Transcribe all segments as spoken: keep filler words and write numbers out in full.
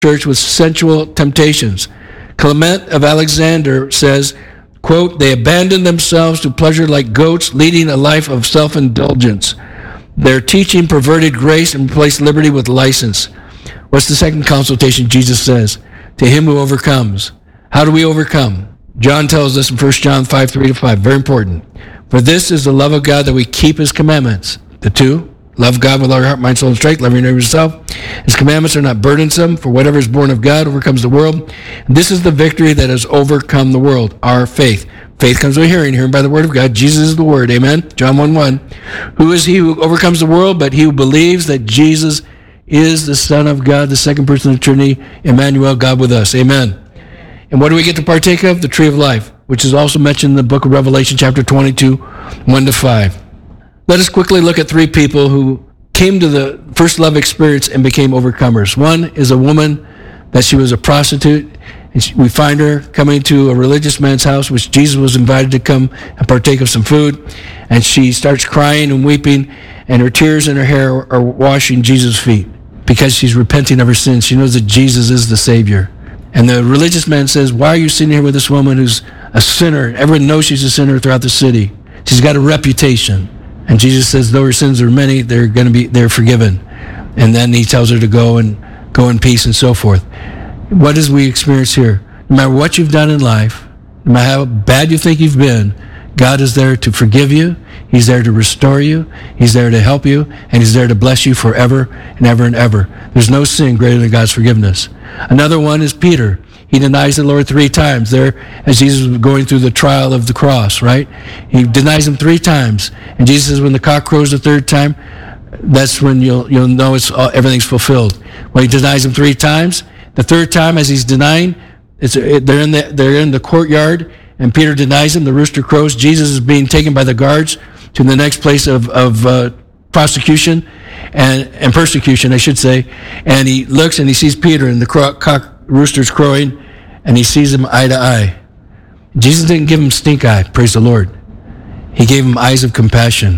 church with sensual temptations. Clement of Alexander says, quote, they abandon themselves to pleasure like goats, leading a life of self-indulgence. Their teaching perverted grace and replaced liberty with license. What's the second consultation Jesus says? To him who overcomes. How do we overcome? John tells us in First John five, three to five, very important. For this is the love of God, that we keep his commandments. The two, love God with our heart, mind, soul, and strength, love your neighbor as yourself. His commandments are not burdensome, for whatever is born of God overcomes the world. And this is the victory that has overcome the world, our faith. Faith comes by hearing, hearing by the word of God. Jesus is the word, amen? John one one. Who is he who overcomes the world but he who believes that Jesus is the Son of God, the second person of the Trinity, Emmanuel, God with us, amen? And what do we get to partake of? The tree of life, which is also mentioned in the book of Revelation, chapter twenty-two, one to five. Let us quickly look at three people who came to the first love experience and became overcomers. One is a woman that she was a prostitute. And she, we find her coming to a religious man's house, which Jesus was invited to come and partake of some food. And she starts crying and weeping, and her tears and her hair are washing Jesus' feet because she's repenting of her sins. She knows that Jesus is the Savior. And the religious man says, why are you sitting here with this woman who's a sinner? Everyone knows she's a sinner throughout the city. She's got a reputation. And Jesus says, though her sins are many, they're going to be, they're forgiven. And then he tells her to go and go in peace and so forth. What does we experience here? No matter what you've done in life, no matter how bad you think you've been, God is there to forgive you. He's there to restore you. He's there to help you. And he's there to bless you forever and ever and ever. There's no sin greater than God's forgiveness. Another one is Peter. He denies the Lord three times there as Jesus was going through the trial of the cross, right? He denies him three times. And Jesus says when the cock crows the third time, that's when you'll you'll know it's all, everything's fulfilled. Well, he denies him three times. The third time, as he's denying, it's, it, they're in the they're in the courtyard, and Peter denies him. The rooster crows. Jesus is being taken by the guards to the next place of of uh, prosecution and and persecution, I should say. And he looks and he sees Peter, and the cro- cock rooster's crowing, and he sees him eye to eye. Jesus didn't give him stink eye. Praise the Lord. He gave him eyes of compassion.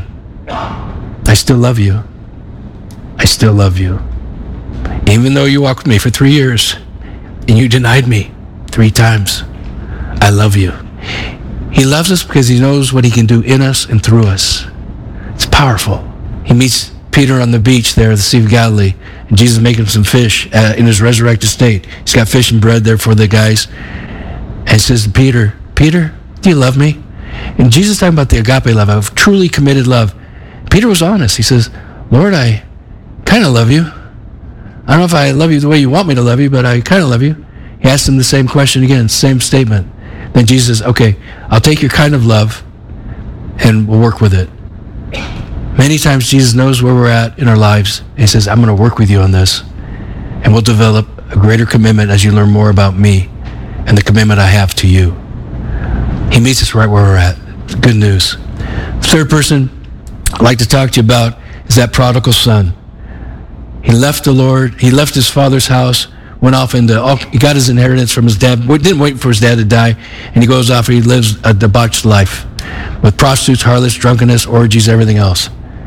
I still love you. I still love you. Even though you walked with me for three years and you denied me three times, I love you. He loves us because he knows what he can do in us and through us. It's powerful. He meets Peter on the beach there at the Sea of Galilee, and Jesus is making some fish uh, in his resurrected state. He's got fish and bread there for the guys. And he says to Peter, Peter, do you love me? And Jesus is talking about the agape love, of truly committed love. Peter was honest. He says, Lord, I kind of love you. I don't know if I love you the way you want me to love you, but I kind of love you. He asked him the same question again, same statement. Then Jesus says, okay, I'll take your kind of love and we'll work with it. Many times Jesus knows where we're at in our lives. And he says, I'm going to work with you on this. And we'll develop a greater commitment as you learn more about me and the commitment I have to you. He meets us right where we're at. It's good news. The third person I'd like to talk to you about is that prodigal son. He left the Lord. He left his father's house, went off into, all, he got his inheritance from his dad, didn't wait for his dad to die, and he goes off and he lives a debauched life with prostitutes, harlots, drunkenness, orgies, everything else.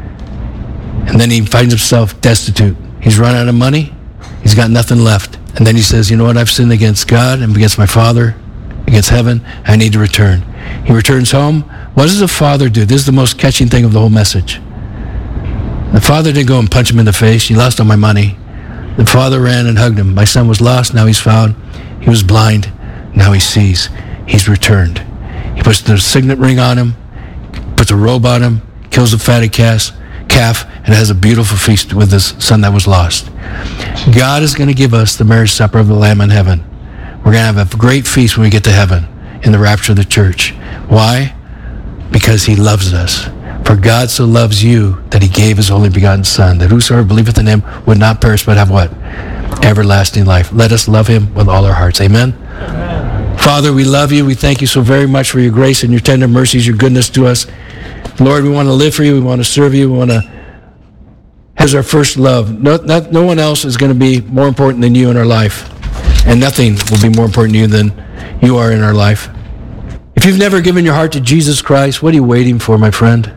And then he finds himself destitute. He's run out of money. He's got nothing left. And then he says, you know what, I've sinned against God and against my father, against heaven. I need to return. He returns home. What does the father do? This is the most catching thing of the whole message. The father didn't go and punch him in the face. You lost all my money. The father ran and hugged him. My son was lost, now he's found. He was blind, now he sees. He's returned. He puts the signet ring on him, puts a robe on him, kills the fatted calf, calf, and has a beautiful feast with his son that was lost. God is going to give us the marriage supper of the Lamb in heaven. We're going to have a great feast when we get to heaven in the rapture of the church. Why? Because he loves us. For God so loves you that he gave his only begotten son, that whosoever believeth in him would not perish but have what? Everlasting life. Let us love him with all our hearts. Amen? Amen. Father, we love you. We thank you so very much for your grace and your tender mercies, your goodness to us. Lord, we want to live for you. We want to serve you. We want to as our first love. No, not, no one else is going to be more important than you in our life. And nothing will be more important to you than you are in our life. If you've never given your heart to Jesus Christ, what are you waiting for, my friend?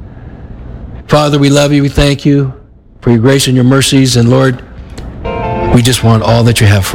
Father, we love you. We thank you for your grace and your mercies. And Lord, We just want all that you have for